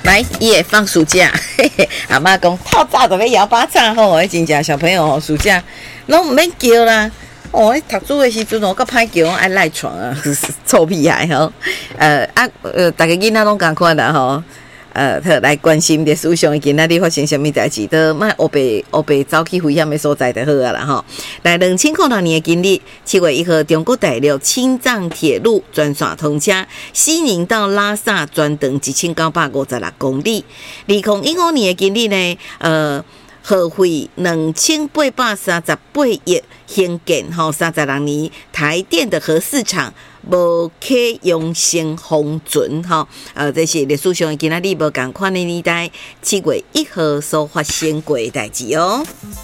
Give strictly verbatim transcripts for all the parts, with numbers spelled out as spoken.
来，伊会放暑假，嘿嘿，阿嬷讲透早就要摇巴掌吼，真正小朋友吼，暑假拢毋免叫啦。哦，读书的时阵我较歹叫，爱赖床啊，臭屁孩吼。呃啊呃，大家囡仔拢共款啦吼。呃，特来关心历史上今仔日发生什么代志，都莫黑白黑白走去危险的所在就好啊啦吼。来，两千零六年的今日七月一号，中国大陆青藏铁路专线通车，西宁到拉萨专长一千九百五十六公里。二零一五年的今日呢，呃。耗费两千八百三十八亿兴建吼，三十六年台电的核四厂无启用先封存吼，呃，这是历史上今仔日无共款的年代，七月一号所发生过的代志哦。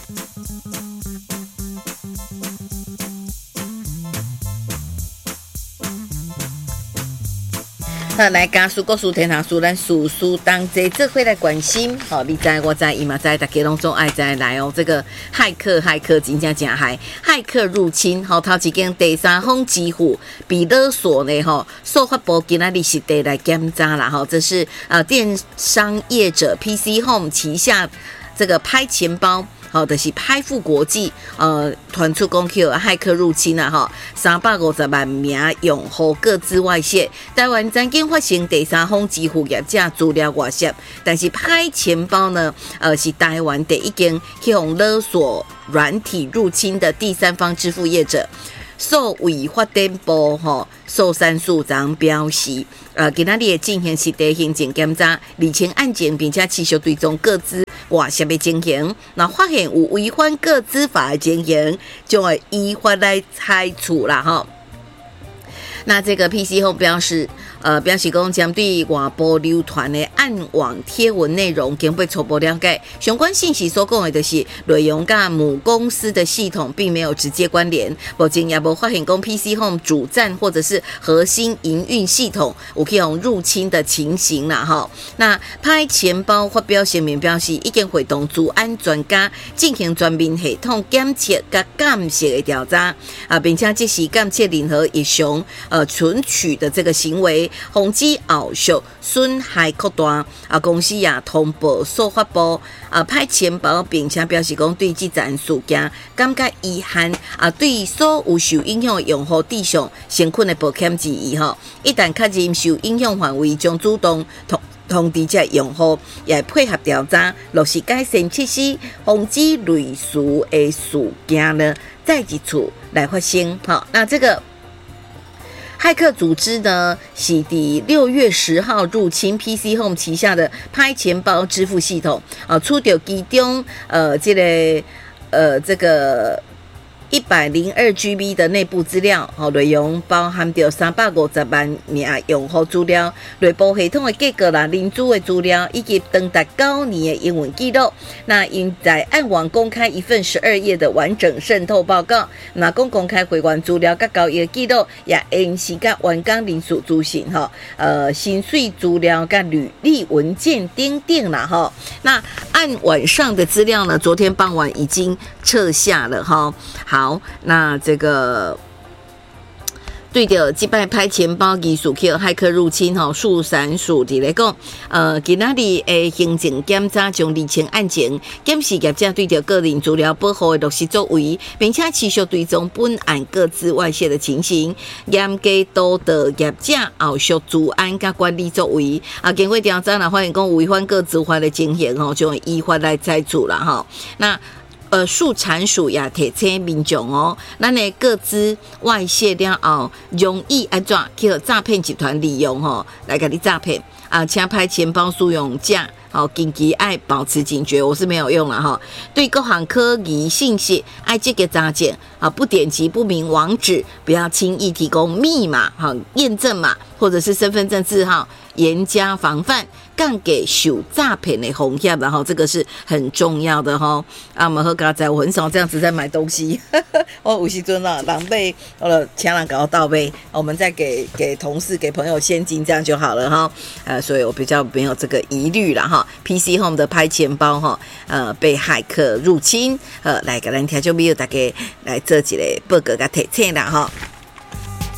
好，来家属、国属、天堂属，咱属属当这这会来关心。好、哦，你知我知，伊嘛知，大家拢总爱再来哦。这个骇客，骇客真正真害，骇客入侵。好、哦，头一间第三方支付被勒索呢，吼、哦，受发部今仔日实地来检查啦。吼、哦，这是呃电商业者 P C Home 旗下这个拍钱包。好，就是拍付国际，呃，传出讲有骇客入侵啊，哈，三百五十万名用户各自外泄。台湾曾经发生第三方支付业者资料外泄，但是拍钱包呢，呃，是台湾第一间去用勒索软体入侵的第三方支付业者。受委发展部吼寿山署长表示，呃，今仔日进行实地行政检查，厘清案件，并且持续追踪各自外泄的情形。那发现有违反各自法的情形，就会依法来裁处啦吼。那这个 P C Home 表示，呃，表示讲针对外部流传的暗网贴文内容，经被初步了解，相关信息所讲的就是内容跟母公司的系统并没有直接关联，目前也无发现讲 P C Home 主站或者是核心营运系统有去用入侵的情形啦哈。那拍钱包发表声明表示，已经会同治安专家进行全面系统检测跟监视的调查啊，并且即时监测任何异常。呃，存取的这个行为，防止后续损害扩大。啊，公司也通报受发部啊拍钱包，并且表示讲对这件事件感觉遗憾啊，对所有受影响的用户致上诚恳的抱歉之意吼。一旦确认受影响范围，将主动通通知这用户，也配合调查，落实改善措施，防止类似的事件呢再一次来发生。好，那这个。骇客组织呢，是第六月十号入侵 P C Home 旗下的拍钱包支付系统，啊，取到其中呃，这个呃，这个一百零二 G B 的内部资料，好、哦，内容包含着三百五十万名用户资料、内部系统的结构啦、人资的资料，以及长达九年的英文记录。那应在暗网公开一份十二页的完整渗透报告，那公公开会员资料、甲交易的记录，也因时甲员工人数资讯哈，呃，薪水资料、甲履历文件等等啦哈。那按晚上的资料呢，昨天傍晚已经撤下了哈。好，那这个对着击败拍钱包技术去骇客入侵吼，速闪署伫咧讲，呃，今仔日的行政检查将厘清案件，检视业者对着个人资料保护的落实作为，并且持续追踪本案各自外泄的情形，严格督导业者后续治安甲管理作为。啊，经过调查，若发现讲违反各自法的情形吼，就会依法来裁处啦吼。那呃，数产署也提醒民众哦，咱的个资外泄了后，容易安怎去诈骗集团利用吼，来给你诈骗啊，请拍钱包使用者。好，紧急爱保持警觉，我是没有用了哈。对各行科疑信息，爱这个查检啊，不点击不明网址，不要轻易提供密码、好验证码或者是身份证字号，严加防范，降给受诈骗的风险，然后这个是很重要的哈。啊，我们喝咖仔，我很少这样子在买东西，我有时阵啊，人被呃请人给我倒杯，我们再给给同事、给朋友现金，这样就好了哈。呃，所以我比较没有这个疑虑了哈。P C Home 的拍钱包哈，呃，被骇客入侵，呃，来给咱听众朋友大家来做一个报告甲提醒啦哈。